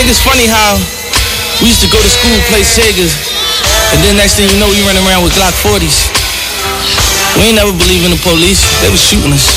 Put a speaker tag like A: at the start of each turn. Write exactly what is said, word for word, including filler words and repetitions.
A: think it's funny how we used to go to school, play Sega, and then next thing you know, we run around with Glock forties. We ain't never believe in the police. They was shooting us.